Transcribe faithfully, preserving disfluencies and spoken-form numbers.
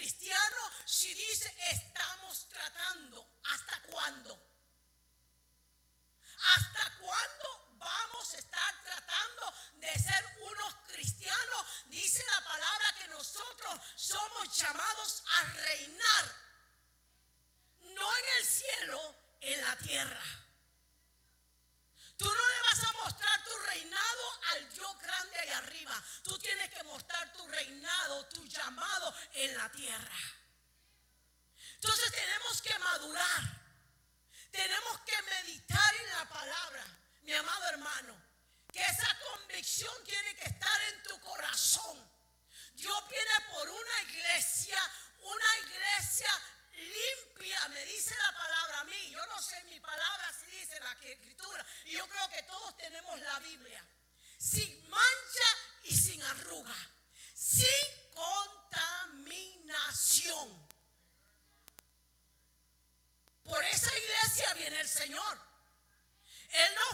cristiano si dice estamos tratando? ¿Hasta cuándo? ¿Hasta cuándo vamos a estar tratando de ser unos cristianos? Dice la palabra que nosotros somos llamados a reinar, no en el cielo, en la tierra. Tú no le vas a mostrar tu reinado al Dios grande ahí arriba. Tú tienes que mostrar tu reinado, tu llamado en la tierra. Entonces tenemos que madurar. Tenemos que meditar en la palabra, mi amado hermano. Que esa convicción tiene que estar en tu corazón. Dios viene por una iglesia, una iglesia limpia, me dice la palabra a mí. Yo no sé, mi palabra así dice la escritura. Y yo creo que todos tenemos la Biblia. Sin mancha y sin arruga. Sin contaminación. Por esa iglesia viene el Señor. Él no